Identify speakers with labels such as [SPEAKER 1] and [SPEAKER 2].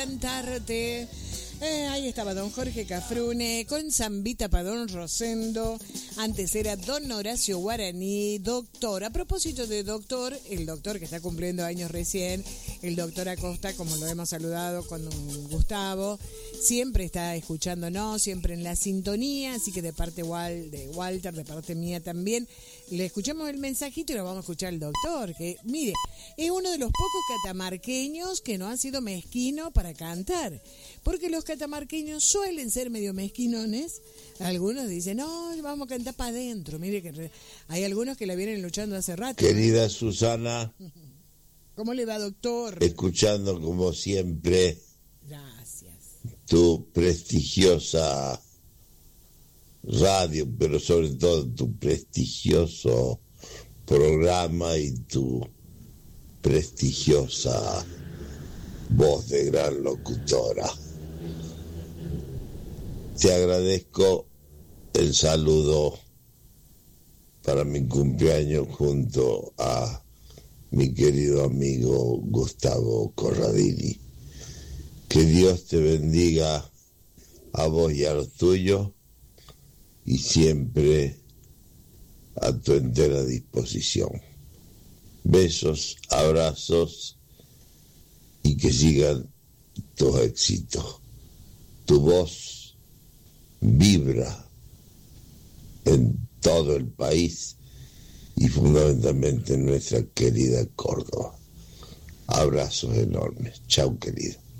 [SPEAKER 1] Cantarte. Ahí estaba don Jorge Cafrune con Zambita para don Rosendo. Antes era don Horacio Guaraní, doctor. A propósito de doctor, el doctor que está cumpliendo años recién, el doctor Acosta, como lo hemos saludado con don Gustavo, siempre está escuchándonos, siempre en la sintonía, así que de parte de Walter, de parte mía también, le escuchamos el mensajito y lo vamos a escuchar al doctor, que mire, es uno de los pocos catamarqueños que no han sido mezquinos para cantar, porque los catamarqueños suelen ser medio mezquinones. Algunos dicen, no, vamos a cantar para adentro. Mire que hay algunos que la vienen luchando hace rato.
[SPEAKER 2] Querida Susana,
[SPEAKER 1] ¿cómo le va, doctor?
[SPEAKER 2] Escuchando como siempre.
[SPEAKER 1] Gracias.
[SPEAKER 2] Tu prestigiosa radio, pero sobre todo tu prestigioso programa y tu prestigiosa voz de gran locutora. Te agradezco el saludo para mi cumpleaños junto a mi querido amigo Gustavo Corradini. Que Dios te bendiga a vos y a los tuyos y siempre a tu entera disposición. Besos, abrazos y que sigan tus éxitos. Tu voz vibra en todo el país y fundamentalmente en nuestra querida Córdoba. Abrazos enormes. Chau, querido.